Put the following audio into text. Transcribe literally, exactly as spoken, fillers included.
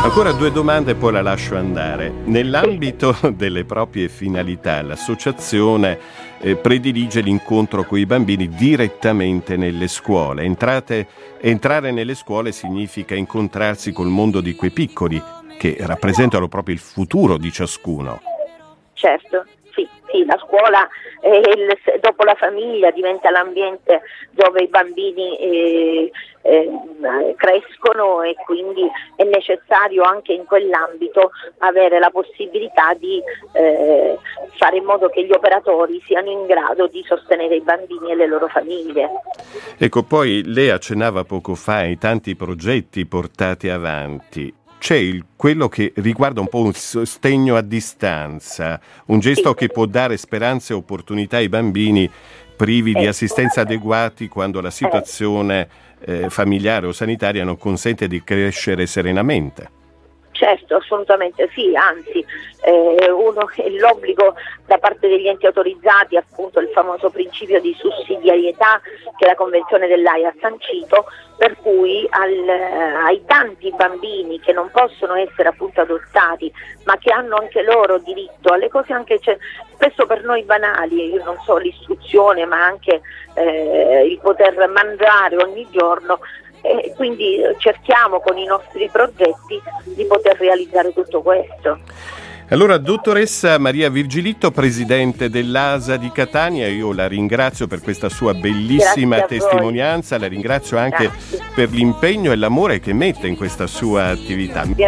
Ancora due domande e poi la lascio andare. Nell'ambito delle proprie finalità, l'associazione eh, predilige l'incontro con i bambini direttamente nelle scuole. Entrate, entrare nelle scuole significa incontrarsi col mondo di quei piccoli che rappresentano proprio il futuro di ciascuno. Certo, sì, sì, la scuola eh, il, dopo la famiglia diventa l'ambiente dove i bambini eh, eh, crescono, e quindi è necessario anche in quell'ambito avere la possibilità di eh, fare in modo che gli operatori siano in grado di sostenere i bambini e le loro famiglie. Ecco, poi lei accennava poco fa ai tanti progetti portati avanti. C'è il, quello che riguarda un po' un sostegno a distanza, un gesto Sì. che può dare speranze e opportunità ai bambini privi Eh. di assistenza adeguati quando la situazione eh, familiare o sanitaria non consente di crescere serenamente. Certo, assolutamente sì, anzi eh, uno, l'obbligo da parte degli enti autorizzati, appunto il famoso principio di sussidiarietà che la Convenzione dell'Aia ha sancito, per cui al, ai tanti bambini che non possono essere appunto adottati, ma che hanno anche loro diritto alle cose anche cioè, spesso per noi banali, io non so, l'istruzione, ma anche eh, il poter mangiare ogni giorno. E quindi cerchiamo con i nostri progetti di poter realizzare tutto questo. Allora, dottoressa Maria Virgilitto, presidente dell'A S A di Catania, io la ringrazio per questa sua bellissima testimonianza, la ringrazio anche Grazie. per l'impegno e l'amore che mette in questa sua attività.